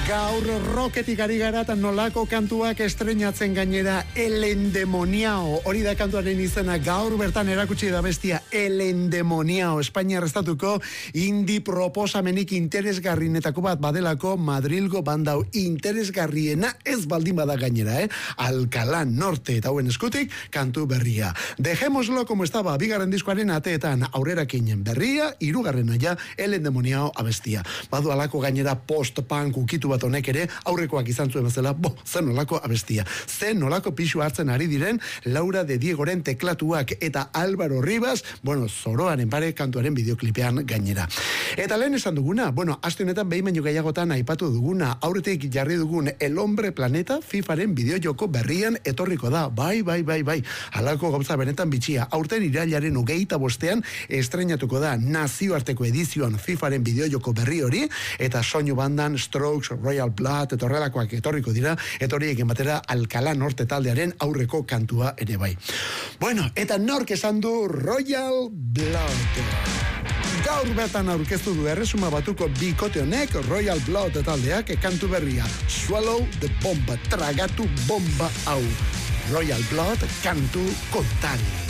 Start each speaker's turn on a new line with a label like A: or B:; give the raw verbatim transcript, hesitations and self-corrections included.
A: Gaur roketik ari gara eta nolako kantuak estreinatzen gainera El Endemoniao. Hori da kantuaren izena, gaur bertan erakutsi da bestia El Endemoniao. Espainia estatuko indie proposamenik interesgarrienetako bat badelako Madrilgo bandau interesgarriena ez baldin bada gainera, eh? Alcalá Norte eta hauen eskutik kantu berria. Dejémoslo como estaba, bigarren diskoaren ateetan aurrerakin berria, hirugarrena ja El Endemoniao abestia. Badu alako gainera post-punk ukitu bat honek ere aurrekoak izan zuen bezala, bo, zen nolako abestia. Zen nolako pixu hartzen ari diren Laura de Diegoren teklatuak eta Álvaro Rivas, bueno, zoroaren pare kantuaren bideoklipean gainera. Eta lehen esan duguna, bueno, aste honetan behin baino gehiagotan aipatu duguna, aurretik jarri dugun El Hombre Planeta FIFAren bideojoko berrian etorriko da. Bai, bai, bai, bai. Halako gauza benetan bitxia. Aurten irailaren hogeita bostean estreinatuko da nazioarteko edizioan FIFAren bideojoko berri hori, eta soinu bandan Strokes, Royal Blood, eta horrelakoak etorriko dira, eta horiekin batera Alcalá Norte taldearen aurreko kantua ere bai. Bueno, eta nork esan du Royal Blood. Gaur bertan aurkeztu du erresuma batuko bikote honek Royal Blood taldeak kantu berria Swallow the Bomba, tragatu bomba hau. Royal Blood kantu kontari.